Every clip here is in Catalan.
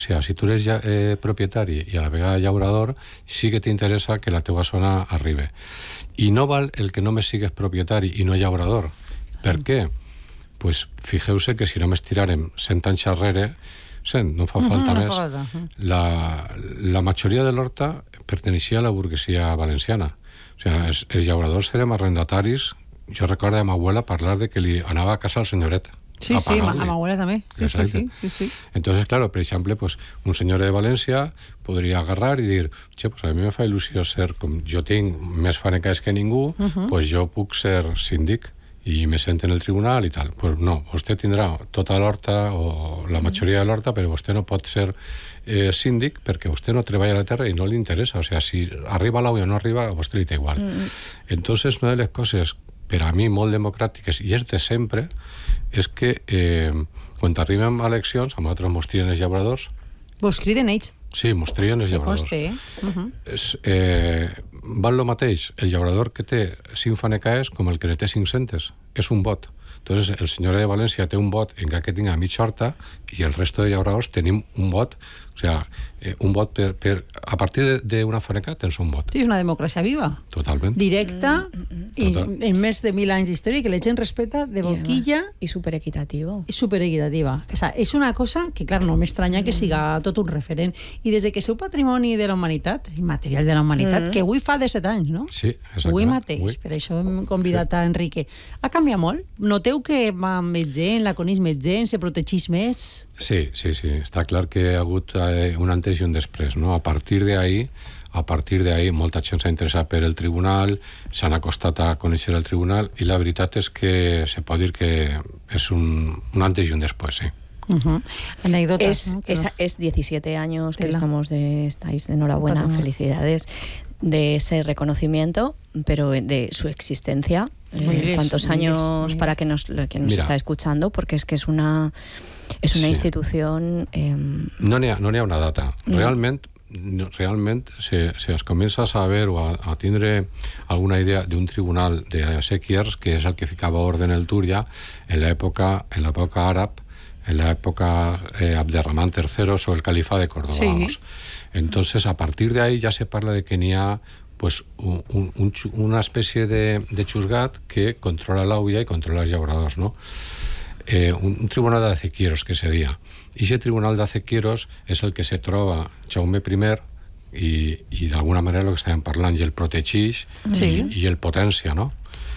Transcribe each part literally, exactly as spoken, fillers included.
O sigui, si tu eres ja, eh, propietari i a la vegada llaurador, sí que t'interessa que la teva zona arribi. I no val el que només sigues propietari i no llaurador. Per mm. què? Pues fixeu-se que si només tirarem cent anys arrere, cent, no fa falta uh-huh, més, no fa la, la majoria de l'horta perteneixia a la burguesia valenciana. O sigui, els, els llauradors érem arrendataris. Jo recordo a ma abuela parlar de que li anava a casa al senyoret. Sí, sí, a mi abuela también. Sí, sí, sí, sí, sí. Entonces, claro, por ejemplo, pues, un señor de Valencia podría agarrar y dir, che, pues a mi me fa il·lusió ser, com jo tinc més fanecas que ningú, uh-huh. pues jo puc ser síndic i me sent en el tribunal i tal. Pues no, vostè tindrà tota l'horta o la majoria de l'horta, però vostè no pot ser eh, síndic perquè vostè no treballa a la terra i no li interessa. O sea, si arriba l'au o no arriba, a vostè li té igual. Uh-huh. Entonces, una de les coses per a mi molt democràtiques, i és de sempre, és que eh, quan arribem a eleccions, a nosaltres mos trien els llauradors. Vos criden ells? Sí, mos trien els llauradors. Que conste, eh? Uh-huh. És, eh, val lo mateix el llaurador que té cinc fanecaes com el que ne té cinc-centes. És un vot. Entonces, el senyor de València té un vot encara que tinga mitja horta i el resto de llauradors tenim un vot. O sea, eh, un vot per, per... A partir d'una faneca tens un vot. Sí, és una democràcia viva. Totalment. Directa mm, mm, mm. i Total. En més de mil anys d'història que la gent respeta de boquilla. I superequitativo. I superequitativa. O sea, és una cosa que, clar, no m'estranya que siga tot un referent. I des de que seu patrimoni de la humanitat, immaterial de la humanitat, mm. que avui fa disset anys, no? Sí, exacte. Avui mateix, avui. Per això hem convidat sí. a Enrique. Ha canviat molt? Noteu que va més gent, la coneix més gent, se protegeix més? Sí, sí, sí. Està clar que ha hagut eh, un antes i un després, no? A partir d'ahí, a partir d'ahí, molta gent s'ha interessat per el tribunal, s'han acostat a conèixer el tribunal, i la veritat és que se pot dir que és un, un antes y un después, sí. Uh-huh. Anécdotas, es, ¿no? es, nos... es diecisiete años que Tela. estamos de, estáis de enhorabuena, Patrón. Felicidades de ese reconocimiento, pero de su existencia. Eh, ¿Cuántos años para que nos, que nos está escuchando? Porque es que es una és una sí. institució... Eh... No n'hi ha, no n'hi ha una data. Realment, no. realment se, se es comença a saber o a, a tindre alguna idea d'un tribunal de sequiers, que és el que ficava orden el Túria en l'època en l'època àrab, en l'època eh, Abderramán tercero o el califa de Córdoba. Sí. Vamos. Entonces, a partir de ahí ya se parla de que n'hi ha pues, un, un, una especie de, de xusgat que controla l'auia i controla els llauradors, no? Eh, un, un tribunal de sequieros que se dia. I aquest tribunal de sequieros és el que se troba Jaume I i, i d'alguna manera el que estàvem parlant, i el protegeix sí. i, i el potència, no?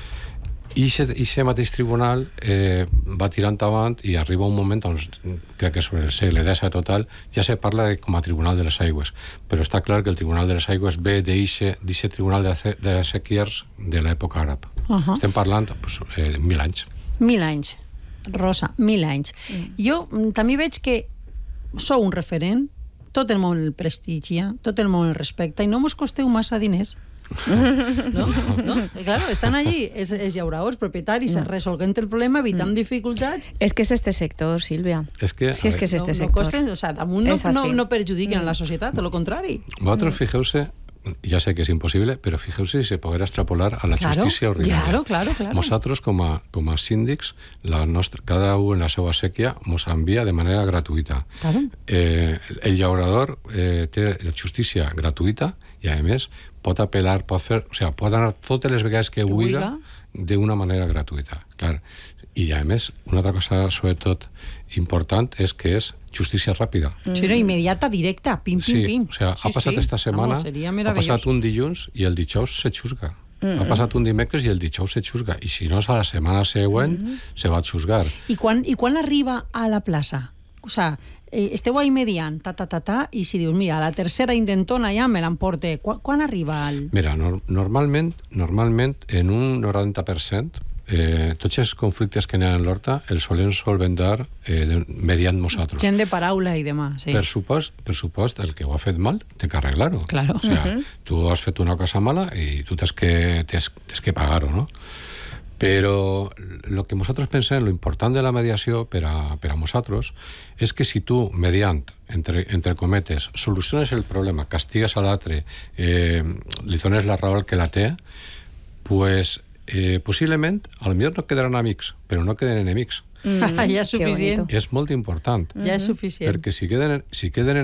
I aquest mateix tribunal eh, va tirant avant i arriba un moment, doncs, crec que sobre el segle dèsset total, ja se parla de, com a tribunal de les aigües, però està clar que el tribunal de les aigües ve d'aquest tribunal de, de sequiers de l'època àrab. Uh-huh. Estem parlant pues, eh, mil anys. Mil anys. Rosa, mil anys. Mm. Jo també veig que sou un referent, tot el món el prestigia, tot el món el respecta, i no mos costeu massa diners. No? No? Claro, están allí, es, es llauradors, propietaris, no. resolguent el problema, evitant mm. dificultats. Es que es este sector, Silvia. Es que, sí, es que es este no, sector. No costen, o sea, damunt no, no, no perjudiquen mm. a la societat, tot lo contrari. Vosaltres fijeu-se, ja sé que és impossible, però fixeu-se si se podrà extrapolar a la claro, justícia ordinària. Claro, claro, claro. Nosaltres, com a, com a síndics, la nostra, cada un en la seva sèquia mos envia de manera gratuïta. Claro. Eh, el llaurador eh, té la justícia gratuïta i, a més, pot apel·lar, pot fer... O sigui, pot anar totes les vegades que vulgui d'una manera gratuïta. Clar. I, a més, una altra cosa, sobretot, important, és que és justícia ràpida. Mm. Sí, no, immediata, directa, pim, pim, sí, pim. O sigui, sí, ha passat sí. esta setmana, no, ha passat un dilluns i el dijous se xusga. Mm-hmm. Ha passat un dimecres i el dijous se xusga. I si no, a la setmana següent mm-hmm. se va xusgar. I quan, i quan arriba a la plaça? O sigui, eh, esteu ahí mediant, ta, ta, ta, ta, i si dius, mira, la tercera intentona ja me l'emporte. Quan, quan arriba al... Mira, no, normalment, normalment, en un noranta per cent, eh, tots els conflictes que n'hi ha en l'horta els solem solventar eh, mediant nosaltres. Gent de paraula i demà, sí. Per supost, per supost, el que ho ha fet mal, té que arreglar-ho. Claro. O sea, uh-huh. tu has fet una cosa mala i tu tens que, tens, tens que pagar-ho, no? Però el que nosaltres pensem, lo important de la mediació per a, per a nosaltres, és que si tu, mediant, entre, entre cometes, soluciones el problema, castigues a l'altre, eh, li dones la raó al que la té, pues, eh, possiblement, potser no quedaran amics, però no queden enemics. Mm, ja és suficient. És molt important. Ja és suficient. Perquè si queden, si queden